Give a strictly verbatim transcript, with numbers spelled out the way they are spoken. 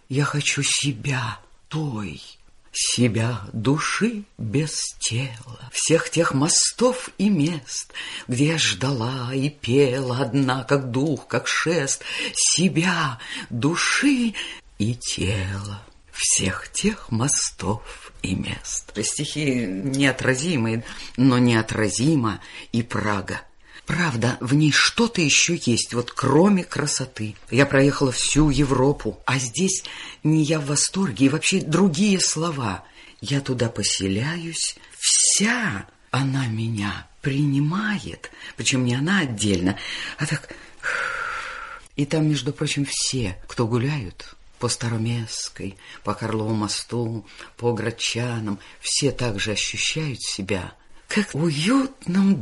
Я хочу себя той, себя души без тела, всех тех мостов и мест, где я ждала и пела одна, как дух, как шест, себя души и тела, всех тех мостов и мест. Стихи неотразимые, но неотразима и Прага. Правда, в ней что-то еще есть, вот кроме красоты. Я проехала всю Европу, а здесь не я в восторге, и вообще другие слова. Я туда поселяюсь, вся она меня принимает, причем не она отдельно, а так... И там, между прочим, все, кто гуляют по Староместской, по Карлову мосту, по Градчанам, все также ощущают себя как в уютном